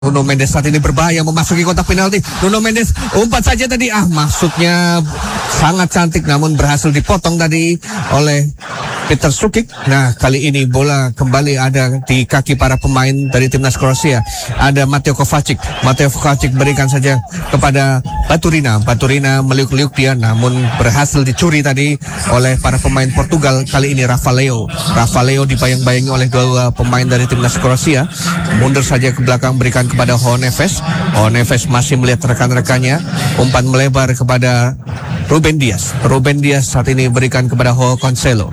Nuno Mendes saat ini berbahaya memasuki kotak penalti. Nuno Mendes umpat saja tadi. Maksudnya sangat cantik namun berhasil dipotong tadi oleh Petar Sukic. Nah, kali ini bola kembali ada di kaki para pemain dari timnas Kroasia. Ada Mateo Kovacic. Mateo Kovacic berikan saja kepada Baturina. Baturina meliuk-liuk dia namun berhasil dicuri tadi oleh para pemain Portugal. Kali ini Rafael Leo dibayang-bayangi oleh dua pemain dari timnas Kroasia. Mundur saja ke belakang berikan kepada Neves masih melihat rekan-rekannya. Umpan melebar kepada Ruben Dias saat ini berikan kepada Cancelo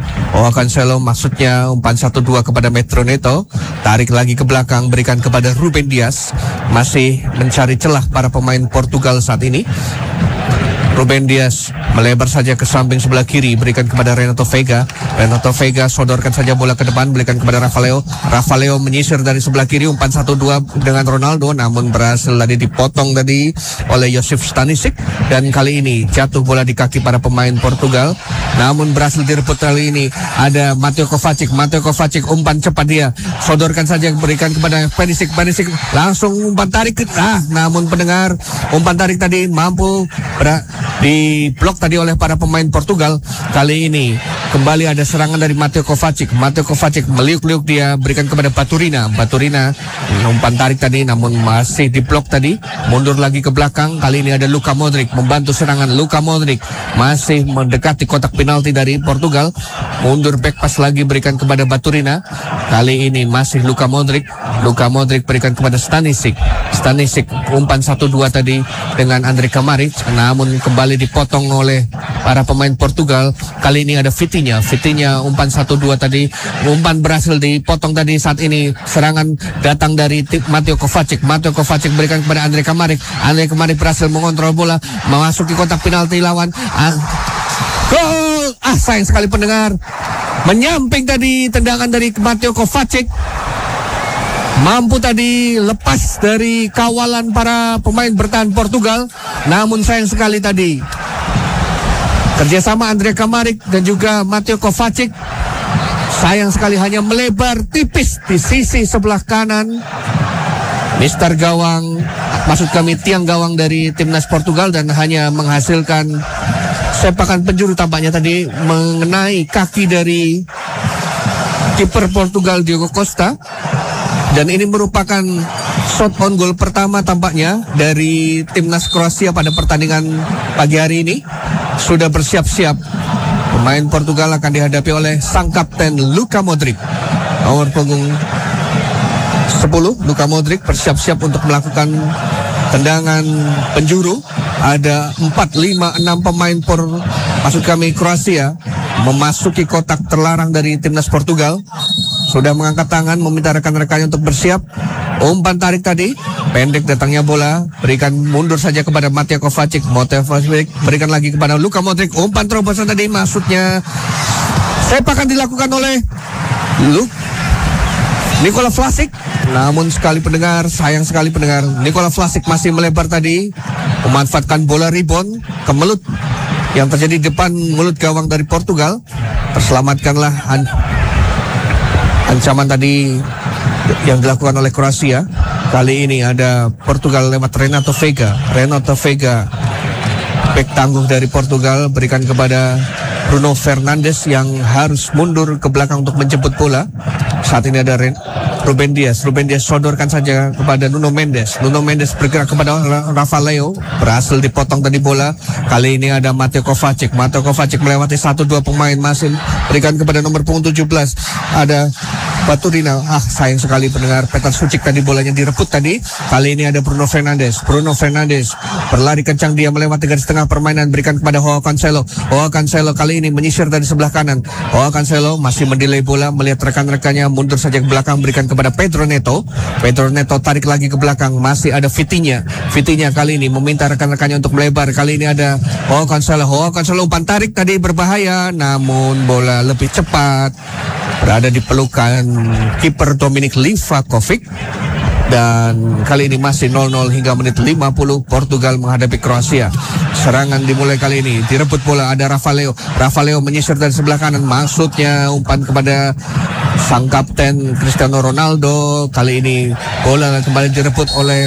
maksudnya umpan 1-2 kepada Pedro Neto. Tarik lagi ke belakang berikan kepada Ruben Dias. Masih mencari celah para pemain Portugal saat ini. Ruben Dias melebar saja ke samping sebelah kiri berikan kepada Renato Vega sodorkan saja bola ke depan berikan kepada Rafael menyisir dari sebelah kiri umpan 1-2 dengan Ronaldo namun berhasil tadi dipotong tadi oleh Josip Stanisic dan kali ini jatuh bola di kaki para pemain Portugal namun berhasil direbut. Kali ini ada Mateo Kovacic umpan cepat dia sodorkan saja berikan kepada Perisic langsung umpan tarik namun pendengar umpan tarik tadi mampu di blok tadi oleh para pemain Portugal. Kali ini kembali ada serangan dari Mateo Kovacic meliuk-liuk dia berikan kepada Baturina umpan tarik tadi namun masih di blok tadi. Mundur lagi ke belakang. Kali ini ada Luka Modric membantu serangan. Luka Modric masih mendekati kotak penalti dari Portugal. Mundur back pass lagi berikan kepada Baturina. Kali ini masih Luka Modric berikan kepada Stanisic umpan 1-2 tadi dengan Andre Kramaric namun kembali dipotong oleh para pemain Portugal. Kali ini ada Vitinha umpan 1-2 tadi. Umpan berhasil dipotong tadi. Saat ini serangan datang dari Mateo Kovacic berikan kepada Andre Kramaric berhasil mengontrol bola memasuki kotak penalti lawan. Gol! Sayang sekali pendengar. Menyamping tadi tendangan dari Mateo Kovacic. Mampu tadi lepas dari kawalan para pemain bertahan Portugal. Namun sayang sekali tadi kerjasama Andre Kramaric dan juga Mateo Kovacic sayang sekali hanya melebar tipis di sisi sebelah kanan tiang gawang dari timnas Portugal dan hanya menghasilkan sepakan penjuru tampaknya tadi mengenai kaki dari kiper Portugal Diogo Costa. Dan ini merupakan shot on goal pertama tampaknya dari timnas Kroasia pada pertandingan pagi hari ini. Sudah bersiap-siap. Pemain Portugal akan dihadapi oleh sang kapten Luka Modric. Nomor punggung 10 Luka Modric bersiap-siap untuk melakukan tendangan penjuru. Ada 4, 5, 6 pemain Kroasia memasuki kotak terlarang dari timnas Portugal. Sudah mengangkat tangan meminta rekan-rekannya untuk bersiap. Umpan tarik tadi pendek datangnya bola berikan mundur saja kepada Mateo Kovacic berikan lagi kepada Luka Modric. Umpan terobosan tadi maksudnya sepakan dilakukan oleh Nikola Vlasic. Namun sayang sekali pendengar Nikola Vlasic masih melebar tadi memanfaatkan bola rebound kemelut yang terjadi di depan mulut gawang dari Portugal. Terselamatkanlah ancaman tadi yang dilakukan oleh Kroasia. Kali ini ada Portugal lewat Renato Vega bek tangguh dari Portugal berikan kepada Bruno Fernandes yang harus mundur ke belakang untuk menjemput bola. Saat ini ada Ruben Dias sodorkan saja kepada Nuno Mendes bergerak kepada Rafael berhasil dipotong tadi bola. Kali ini ada Mateo Kovacic melewati 1-2 pemain masih berikan kepada nomor punggung 17 ada Baturina. Sayang sekali pendengar Petar Sucic tadi bolanya direbut tadi. Kali ini ada Bruno Fernandes berlari kencang dia melewati garis tengah permainan berikan kepada Cancelo kali ini menyisir dari sebelah kanan. Cancelo masih mendelay bola melihat rekan-rekannya mundur saja ke belakang berikan kepada Pedro Neto tarik lagi ke belakang masih ada Vitinha kali ini meminta rekan-rekannya untuk melebar. Kali ini ada Cancelo umpan tarik tadi berbahaya namun bola lebih cepat berada di pelukan kiper Dominik Livakovic. Dan kali ini masih 0-0 hingga menit 50 Portugal menghadapi Kroasia. Serangan dimulai kali ini, direbut bola, ada Rafael menyisir dari sebelah kanan, maksudnya umpan kepada sang kapten Cristiano Ronaldo. Kali ini bola kembali direbut oleh